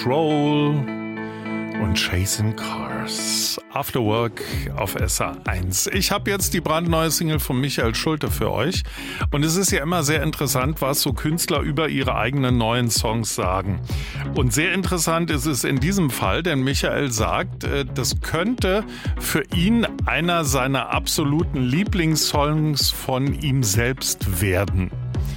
Roll und Chasing Cars. After Work auf SR1. Ich habe jetzt die brandneue Single von Michael Schulte für euch. Und es ist ja immer sehr interessant, was so Künstler über ihre eigenen neuen Songs sagen. Und sehr interessant ist es in diesem Fall, denn Michael sagt, das könnte für ihn einer seiner absoluten Lieblingssongs von ihm selbst werden.